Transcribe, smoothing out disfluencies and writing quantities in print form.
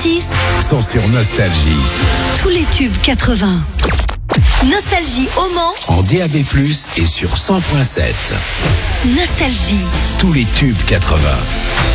artistes sont sur Nostalgie. Tous les tubes 80. Nostalgie au Mans En DAB+, et sur 100.7. Nostalgie. Tous les tubes 80.